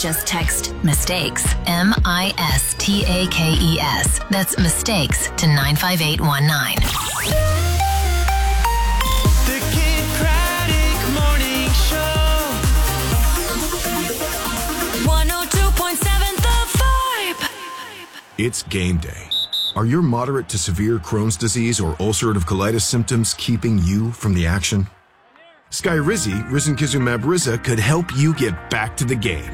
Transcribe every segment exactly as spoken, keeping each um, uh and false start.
Just text MISTAKES, M I S T A K E S. That's MISTAKES to nine five eight one nine. The Kid Craddock Morning Show. one oh two point seven The Vibe. It's game day. Are your moderate to severe Crohn's disease or ulcerative colitis symptoms keeping you from the action? Skyrizi, risankizumab Riza, could help you get back to the game.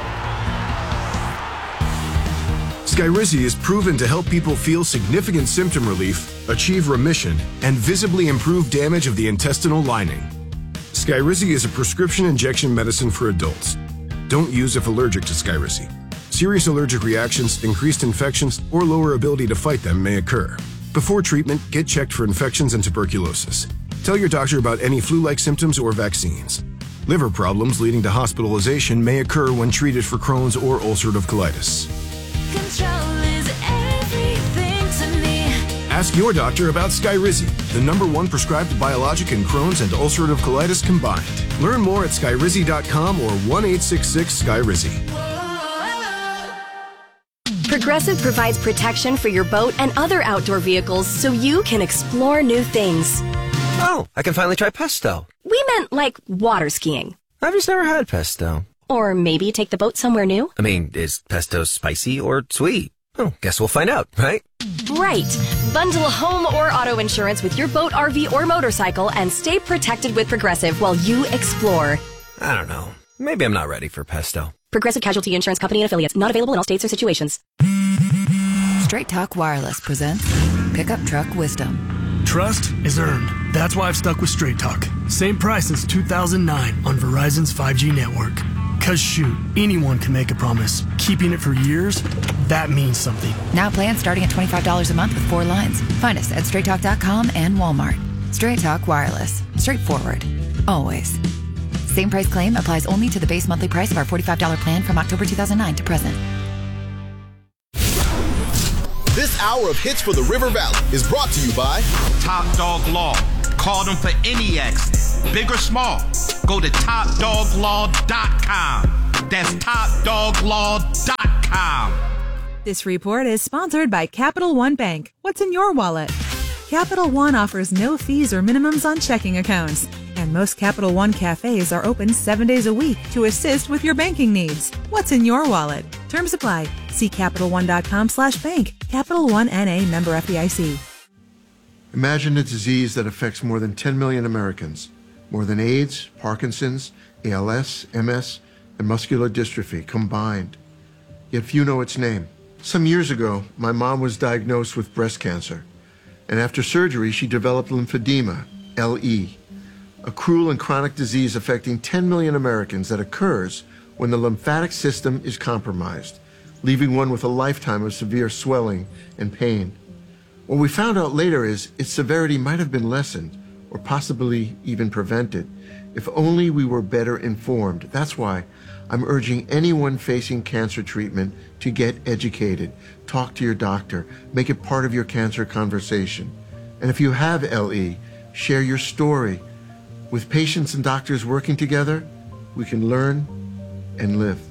Skyrizi is proven to help people feel significant symptom relief, achieve remission, and visibly improve damage of the intestinal lining. Skyrizi is a prescription injection medicine for adults. Don't use if allergic to Skyrizi. Serious allergic reactions, increased infections, or lower ability to fight them may occur. Before treatment, get checked for infections and tuberculosis. Tell your doctor about any flu-like symptoms or vaccines. Liver problems leading to hospitalization may occur when treated for Crohn's or ulcerative colitis. Control is everything to me. Ask your doctor about Skyrizi, the number one prescribed biologic in Crohn's and ulcerative colitis combined. Learn more at skyrizi dot com or one eight six six Skyrizi. Progressive provides protection for your boat and other outdoor vehicles so you can explore new things. Oh, I can finally try pesto. We meant like water skiing. I've just never had pesto. Or maybe take the boat somewhere new. I mean, is pesto spicy or sweet? Oh, guess we'll find out, right? Right. Bundle home or auto insurance with your boat, R V, or motorcycle and stay protected with Progressive while you explore. I don't know. Maybe I'm not ready for pesto. Progressive Casualty Insurance Company and Affiliates. Not available in all states or situations. Straight Talk Wireless presents Pickup Truck Wisdom. Trust is earned. That's why I've stuck with Straight Talk. Same price since two thousand nine on Verizon's five G network. Cause shoot, anyone can make a promise. Keeping it for years, that means something. Now plans starting at twenty-five dollars a month with four lines. Find us at straight talk dot com and Walmart. Straight Talk Wireless. Straightforward. Always. Same price claim applies only to the base monthly price of our forty-five dollars plan from October two thousand nine to present. This hour of Hits for the River Valley is brought to you by Top Dog Law. Call them for any accident, big or small. Go to top dog law dot com. That's top dog law dot com. This report is sponsored by Capital One Bank. What's in your wallet? Capital One offers no fees or minimums on checking accounts. And most Capital One cafes are open seven days a week to assist with your banking needs. What's in your wallet? Terms apply. See Capital One dot com slash bank. Capital One N A member F D I C. Imagine a disease that affects more than ten million Americans. More than AIDS, Parkinson's, A L S, M S, and muscular dystrophy combined. Yet few know its name. Some years ago, my mom was diagnosed with breast cancer. And after surgery, she developed lymphedema, L E. A cruel and chronic disease affecting ten million Americans that occurs when the lymphatic system is compromised, leaving one with a lifetime of severe swelling and pain. What we found out later is its severity might have been lessened or possibly even prevented if only we were better informed. That's why I'm urging anyone facing cancer treatment to get educated. Talk to your doctor. Make it part of your cancer conversation. And if you have L E, share your story. With patients and doctors working together, we can learn and live.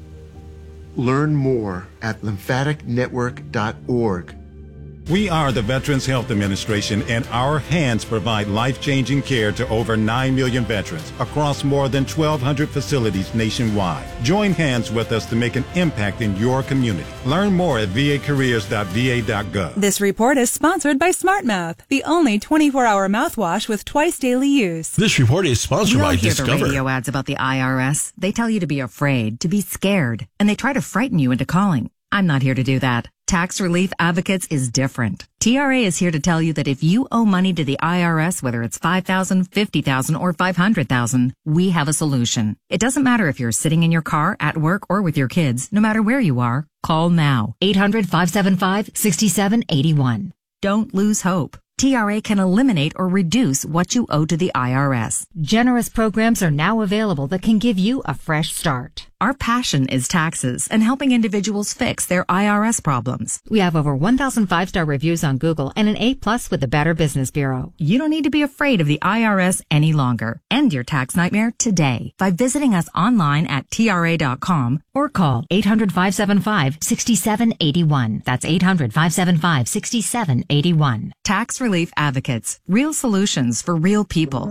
Learn more at lymphatic network dot org. We are the Veterans Health Administration, and our hands provide life-changing care to over nine million veterans across more than twelve hundred facilities nationwide. Join hands with us to make an impact in your community. Learn more at v a careers dot v a dot gov. This report is sponsored by SmartMouth, the only twenty-four hour mouthwash with twice daily use. This report is sponsored you by hear Discover. The radio ads about the I R S. They tell you to be afraid, to be scared, and they try to frighten you into calling. I'm not here to do that. Tax Relief Advocates is different. T R A is here to tell you that if you owe money to the I R S, whether it's five thousand dollars, fifty thousand dollars, or five hundred thousand dollars, we have a solution. It doesn't matter if you're sitting in your car, at work, or with your kids. No matter where you are, call now. eight hundred, five seven five, six seven eight one. Don't lose hope. T R A can eliminate or reduce what you owe to the I R S. Generous programs are now available that can give you a fresh start. Our passion is taxes and helping individuals fix their I R S problems. We have over one thousand five-star reviews on Google and an A plus with the Better Business Bureau. You don't need to be afraid of the I R S any longer. End your tax nightmare today by visiting us online at T R A dot com or call eight hundred, five seven five, six seven eight one. That's eight hundred, five seven five, six seven eight one. Tax Relief Advocates. Real solutions for real people.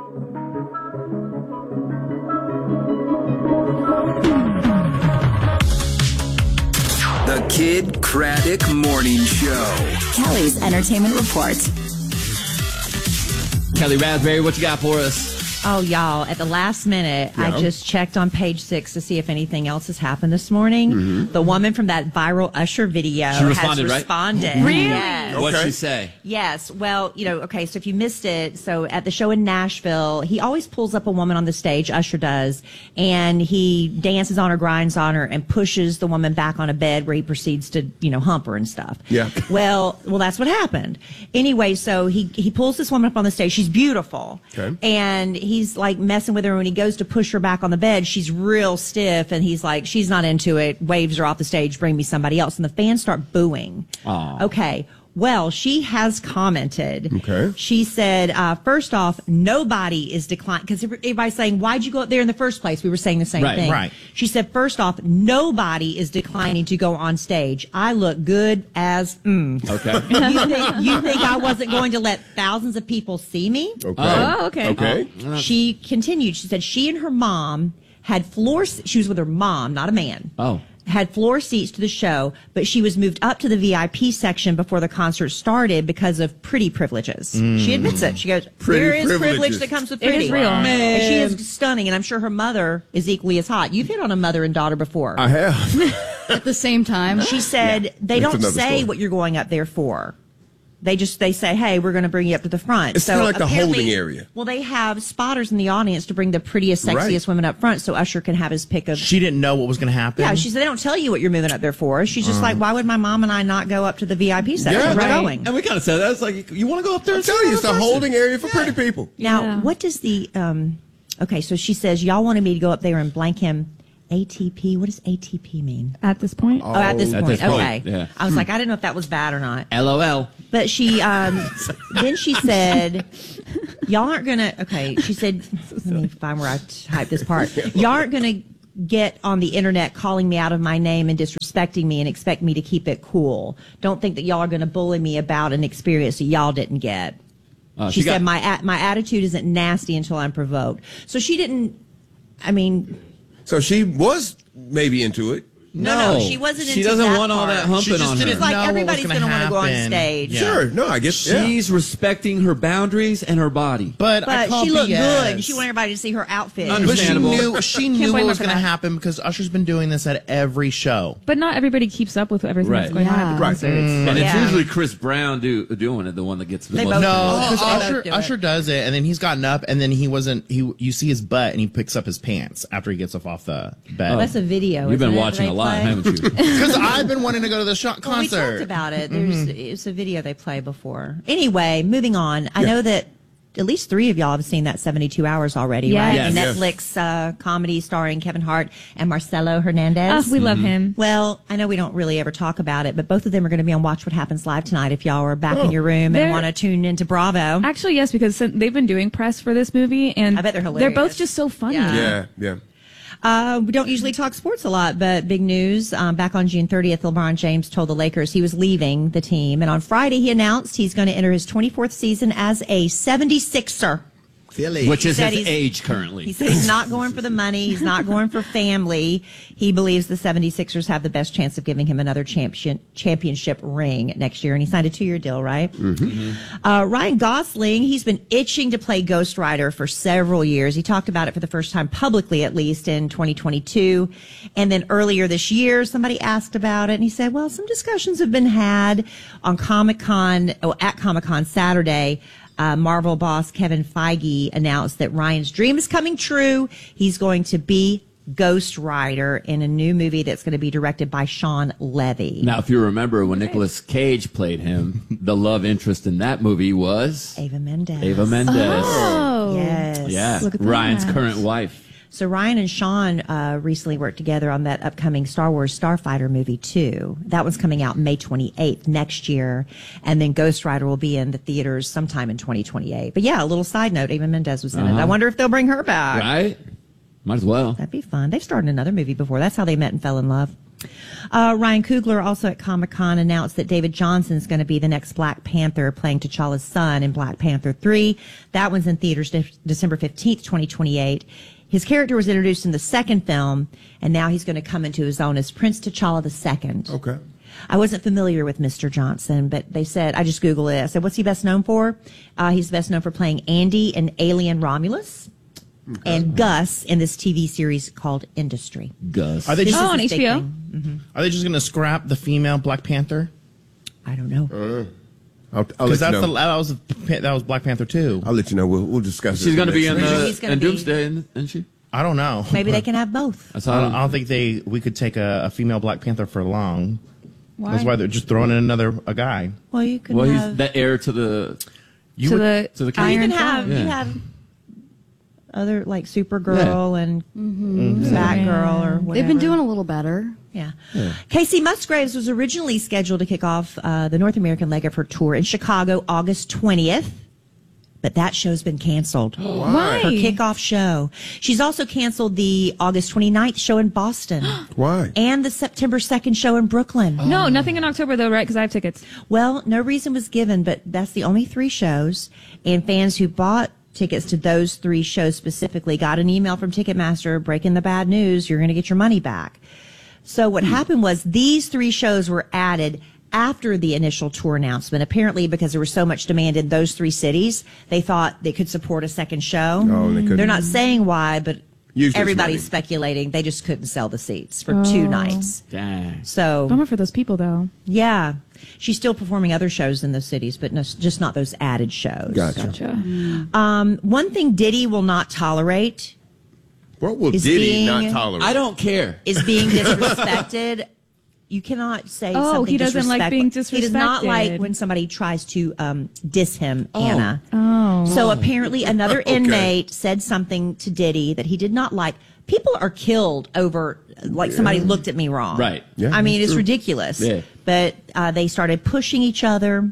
The Kid Craddock Morning Show. Kelly's Entertainment Report. Kelly Raspberry, what you got for us? Oh, y'all, at the last minute, yeah. I just checked on page six to see if anything else has happened this morning. Mm-hmm. The woman from that viral Usher video she responded, has responded. Right? Really? Yes. What'd she say? Yes. Well, you know, okay, so if you missed it, so at the show in Nashville, he always pulls up a woman on the stage, Usher does, and he dances on her, grinds on her, and pushes the woman back on a bed where he proceeds to, you know, hump her and stuff. Yeah. Well, well, that's what happened. Anyway, so he, he pulls this woman up on the stage. She's beautiful. Okay. And he he's like messing with her. When he goes to push her back on the bed, she's real stiff, and he's like, she's not into it, waves her off the stage, bring me somebody else. And the fans start booing. Aww. Okay. Well, she has commented. Okay. She said, uh, first off, nobody is declining, because everybody's saying, why'd you go up there in the first place? We were saying the same right, thing. Right. She said, first off, nobody is declining to go on stage. I look good as, mm. Okay. you, think, you think I wasn't going to let thousands of people see me? Okay. Oh, okay. Okay. Oh. She continued. She said she and her mom had floor, she was with her mom, not a man. Oh. Had floor seats to the show, but she was moved up to the V I P section before the concert started because of pretty privileges. Mm. She admits it. She goes, pretty there is privileges. privilege that comes with It pretty. is real. Man. And she is stunning, and I'm sure her mother is equally as hot. You've hit on a mother and daughter before. I have. At the same time. She said, yeah. they That's don't another say story. what you're going up there for. They just, they say, hey, we're going to bring you up to the front. It's so kind of like the apparently- holding area. Well, they have spotters in the audience to bring the prettiest, sexiest Right. women up front so Usher can have his pick of. She didn't know what was going to happen. Yeah, she said, they don't tell you what you're moving up there for. She's just like, why would my mom and I not go up to the V I P section? Yeah, we're right. going. And we kind of said that. It's like, you want to go up there I'm and see telling you, it's another the person? holding area for pretty people. Now, Yeah. what does the, um, okay, so she says, y'all wanted me to go up there and blank him A T P. What does A T P mean? At this point? Oh, at this At point. this point, Okay. yeah. I was like, I didn't know if that was bad or not. LOL. But she, um, then she said, y'all aren't going to, okay, she said, let me find where I typed this part. Y'all aren't going to get on the internet calling me out of my name and disrespecting me and expect me to keep it cool. Don't think that y'all are going to bully me about an experience that y'all didn't get. Uh, she, she said, got- my a- my attitude isn't nasty until I'm provoked. So she didn't, I mean, So she was maybe into it. no, no, she wasn't She into doesn't that want all part. that humping She just on didn't her. It's like know what was everybody's gonna going to want to go on happen. stage. Yeah. Sure. No, I guess. Yeah. She's respecting her boundaries and her body. But, I But call she looked B S. good. and She wanted everybody to see her outfit. But she Understandable. knew, she knew blame what her was for going to that. happen because Usher's been doing this at every show. But not everybody keeps up with everything Right. that's going on at the Right. concerts. And it's Yeah. usually Chris Brown do, doing it, the one that gets the They most. both- No, because Oh, Usher, do it. Usher does it, and then he's gotten up, and then he wasn't. He, you see his butt, and he picks up his pants after he gets up off the bed. Oh, that's a video. You've been isn't it, watching they a lot, play? haven't you? Because I've been wanting to go to the shot Well, we concert. talked about it. There's it's a video they play before. Anyway, moving on. I know that at least three of y'all have seen that seventy-two hours already, Yes. right? Yes. The Yes. Netflix uh, comedy starring Kevin Hart and Marcelo Hernandez. Oh, we love him. Well, I know we don't really ever talk about it, but both of them are going to be on Watch What Happens Live tonight if y'all are back in your room They're- and want to tune into Bravo. Actually, yes, because sin- they've been doing press for this movie, and I bet they're They're hilarious. both just so funny. Yeah. Yeah. Yeah. Uh, we don't usually talk sports a lot, but big news. Um, back on June thirtieth, LeBron James told the Lakers he was leaving the team. And on Friday, he announced he's going to enter his twenty-fourth season as a seventy-sixer. Philly. Which is said his he's- age currently. He said he's not going for the money. He's not going for family. He believes the seventy-sixers have the best chance of giving him another champion, championship ring next year. And he signed a two-year deal, right? Mm-hmm. Uh, Ryan Gosling, he's been itching to play Ghost Rider for several years. He talked about it for the first time publicly, at least in twenty twenty-two. And then earlier this year, somebody asked about it, and he said, well, some discussions have been had on Comic-Con, oh, at Comic-Con Saturday. Uh, Marvel boss Kevin Feige announced that Ryan's dream is coming true. He's going to be Ghost Rider in a new movie that's going to be directed by Sean Levy. Now, if you remember when Nicolas Cage played him, the love interest in that movie was Ava Mendes. Ava Mendes. Oh. Yes. Yeah, Look at Ryan's that. current wife. So Ryan and Sean uh, recently worked together on that upcoming Star Wars Starfighter movie too. That one's coming out May twenty-eighth next year, and then Ghost Rider will be in the theaters sometime in twenty twenty-eight. But yeah, a little side note: Eva Mendes was in Uh-huh. it. I wonder if they'll bring her back. Right? Might as well. That'd be fun. They've starred in another movie before. That's how they met and fell in love. Uh, Ryan Coogler also at Comic-Con announced that David Johnson's going to be the next Black Panther, playing T'Challa's son in Black Panther three. That one's in theaters de- December fifteenth, twenty twenty-eight. His character was introduced in the second film, and now he's going to come into his own as Prince T'Challa the Second. Okay. I wasn't familiar with Mister Johnson, but they said, I just Googled it. I said, what's he best known for? Uh, he's best known for playing Andy in Alien Romulus. Okay. And Gus in this T V series called Industry. Gus. Are they just Oh, on H B O? Mm-hmm. Are they just going to scrap the female Black Panther? I don't know. Uh, I'll, I'll Because let you that's know. the that was that was Black Panther two. I'll let you know. We'll, we'll discuss it. She's going to be next in, week. the, She's gonna in be- Doomsday, isn't isn't she? I don't know. Maybe they can have both. That's I how don't, I don't think they we could take a, a female Black Panther for long. Why? That's why they're just throwing in another a guy. Well, you can Well, have. he's the heir to the. You to would- the to the you Iron can have. Yeah. You have other like Supergirl and Mm-hmm. Batgirl or whatever. They've been doing a little better. Yeah. Casey Musgraves was originally scheduled to kick off uh, the North American leg of her tour in Chicago August twentieth, but that show's been canceled. Why? Her kickoff show. She's also canceled the August twenty-ninth show in Boston. Why? And the September second show in Brooklyn. No, nothing in October though, right? Because I have tickets. Well, no reason was given, but that's the only three shows. And fans who bought tickets to those three shows specifically got an email from Ticketmaster breaking the bad news. You're going to get your money back. So what happened was these three shows were added after the initial tour announcement. Apparently, because there was so much demand in those three cities, they thought they could support a second show. Oh, they couldn't. They're not saying why, but Usually everybody's it's money. speculating they just couldn't sell the seats for two Oh. nights. Dang. So Bummer for those people though. yeah, she's still performing other shows in those cities, but no, just not those added shows. Gotcha. Gotcha. Um, one thing Diddy will not tolerate What will Is Diddy being- not tolerate? I don't care. is being disrespected. You cannot say Oh, something he doesn't like being disrespectful. He does not like disrespected. when somebody tries to um, diss him, Anna. Oh. So apparently another Okay. inmate said something to Diddy that he did not like. People are killed over, like somebody looked at me wrong. Right. Yeah, I mean, that's it's true. ridiculous. Yeah. But uh, they started pushing each other.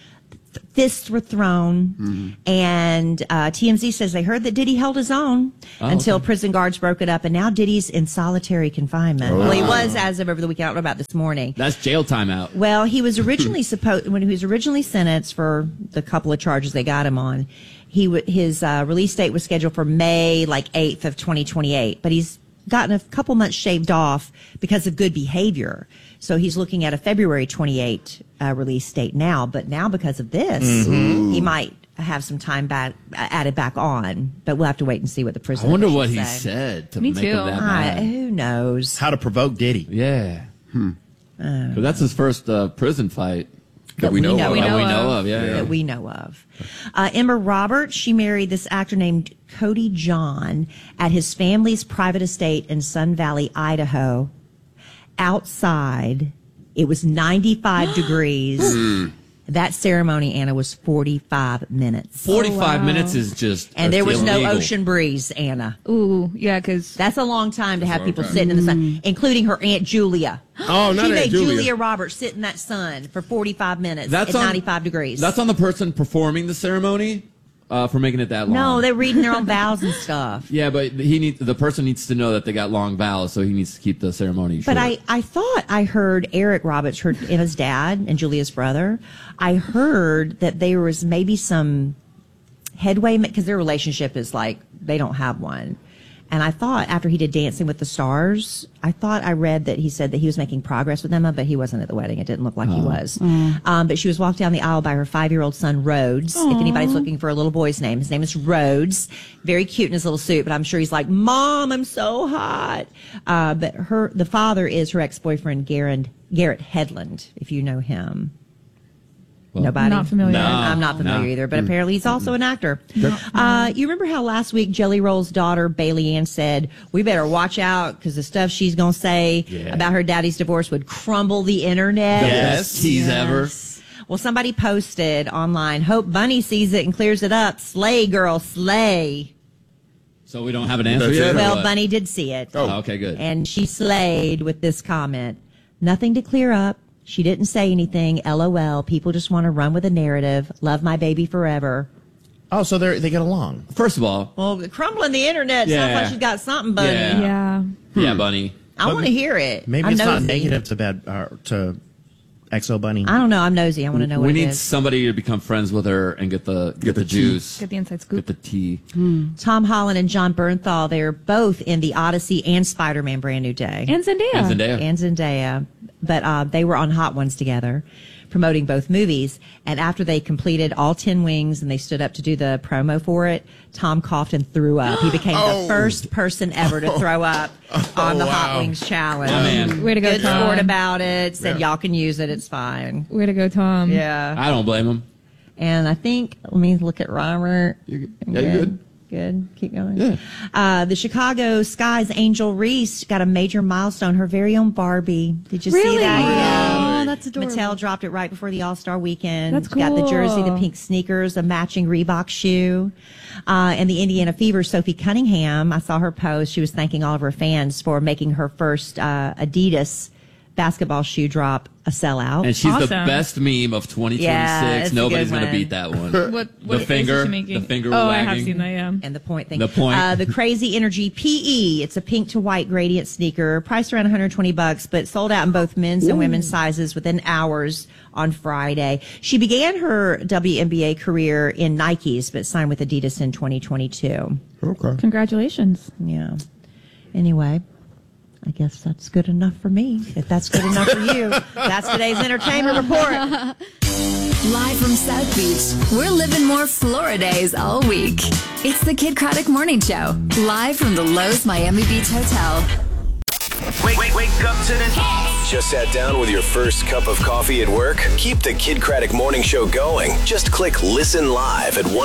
Th- Fists were thrown. Mm-hmm. And uh, T M Z says they heard that Diddy held his own Oh, until okay. prison guards broke it up. And now Diddy's in solitary confinement. Oh. Well, he was as of over the weekend. I don't know about this morning. That's jail time out. Well, he was originally supposed when he was originally sentenced for the couple of charges they got him on. He w- his uh, release date was scheduled for May like eighth of twenty twenty-eight, but he's gotten a couple months shaved off because of good behavior. So he's looking at a February twenty-eighth uh, release date now. But now because of this, Mm-hmm. he might have some time back added back on. But we'll have to wait and see what the I prison. wonder officials what he say. said to Me make too. him that I, mad. who knows? How to provoke Diddy? Yeah. Hmm. 'Cause that's his first uh, prison fight. That we know know of. We that know we know of. of. Yeah. that yeah. we know of. Uh, Emma Roberts, she married this actor named Cody John at his family's private estate in Sun Valley, Idaho. Outside, it was ninety-five degrees. That ceremony, Anna, was forty-five minutes. Forty-five wow. minutes is just. And there was no illegal. ocean breeze, Anna. Ooh, yeah, because That's a long time to have a long people time. sitting in the sun, including her Aunt Julia. Oh, not she Aunt made Julia. Julia Roberts sit in that sun for forty-five minutes That's at on- ninety-five degrees. That's on the person performing the ceremony uh, for making it that long. no, they're reading their own vows and stuff. Yeah, but he needs the person needs to know that they got long vows, so he needs to keep the ceremony short. But I, I thought I heard Eric Roberts, heard Emma's dad and Julia's brother. I heard that there was maybe some headway because their relationship is like they don't have one. And I thought after he did Dancing with the Stars, I thought I read that he said that he was making progress with Emma, but he wasn't at the wedding. It didn't look like he was. Um, but she was walked down the aisle by her five-year-old son, Rhodes. If anybody's looking for a little boy's name, his name is Rhodes. Very cute in his little suit, but I'm sure he's like, Mom, I'm so hot. Uh, but her, the father is her ex-boyfriend, Garrett, Garrett Hedlund, if you know him. Well, Nobody? Not familiar. No. I'm not familiar No. either, but apparently he's also an actor. Uh, you remember how last week Jelly Roll's daughter, Bailey Ann, said, we better watch out because the stuff she's going to say Yeah. about her daddy's divorce would crumble the internet? the Yes. best tease ever. Well, somebody posted online, hope Bunny sees it and clears it up. Slay, girl, slay. So we don't have an answer That's yet? it. or Well, what? Bunny did see it. Oh, okay, good. And she slayed with this comment. Nothing to clear up. She didn't say anything. LOL. People just want to run with a narrative. Love my baby forever. Oh, so they they get along. First of all, Well, crumbling the internet sounds Yeah. like she's got something, Bunny. Yeah. Yeah. yeah, Bunny. I want to hear it. Maybe I'm it's not nosy. negative to bad uh, to Exo Bunny. I don't know. I'm nosy. I want to know we what need it is. somebody to become friends with her and get the get, the, the tea. juice, Get the inside get scoop. the tea. Tom Holland and John Bernthal, they're both in the Odyssey and Spider-Man Brand New Day. And Zendaya. And Zendaya. And Zendaya. But uh, they were on Hot Ones together, promoting both movies. And after they completed all ten wings and they stood up to do the promo for it, Tom coughed and threw up. He became Oh. the first person ever to throw up on the Hot wow. Wings challenge. My man. Way to go, Good Tom. sport about it. Said y'all can use it. It's fine. Way to go, Tom. Yeah. I don't blame him. And I think, let me look at Robert. You're, yeah, you're good. Good. Keep going. Yeah. Uh, the Chicago Sky's Angel Reese got a major milestone, her very own Barbie. Did you Really? see that? Yeah. Oh, that's adorable. Mattel dropped it right before the All-Star weekend. That's Got the jersey, the cool. pink sneakers, a matching Reebok shoe. Uh, and the Indiana Fever, Sophie Cunningham, I saw her post. She was thanking all of her fans for making her first uh, Adidas basketball shoe drop a sellout. And she's the Awesome. best meme of twenty twenty-six. Yeah, it's a Nobody's good going to one. beat that one. What, what the face finger, is she making? the finger Oh, wagging. I have seen that, yeah. And the point thing. The point. Uh, the Crazy Energy P E. It's a pink to white gradient sneaker, priced around one hundred twenty bucks, but sold out in both men's and women's sizes within hours on Friday. She began her W N B A career in Nikes, but signed with Adidas in twenty twenty-two. Okay. Congratulations. Yeah. Anyway, I guess that's good enough for me. If that's good enough for you, that's today's entertainment report. Live from South Beach, we're living more Florida days all week. It's the Kid Craddock Morning Show, live from the Lowe's Miami Beach Hotel. Wake, wake, wake up to the Just sat down with your first cup of coffee at work? Keep the Kid Craddock Morning Show going. Just click Listen Live at one.